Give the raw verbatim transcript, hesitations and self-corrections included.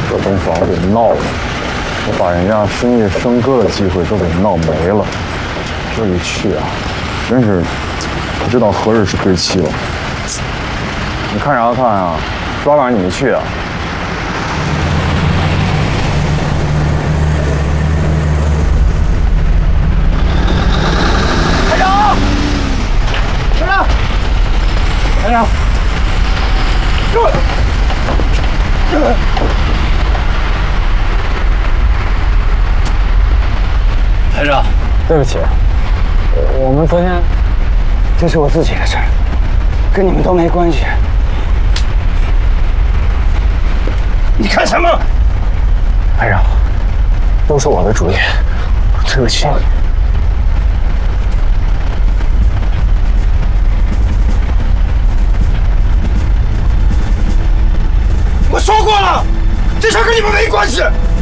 这栋房给闹了，我把人家深夜笙歌的机会都给闹没了。这一去啊，真是不知道何日是归期了。你看啥看啊？抓晚你没去啊？ 排长，排长，排长，这。 排长， 对不起，我们昨天， 这是我自己的事儿，跟你们都没关系。你看什么？ 排长，都是我的主意，对不起。 我说过了，这事儿跟你们没关系。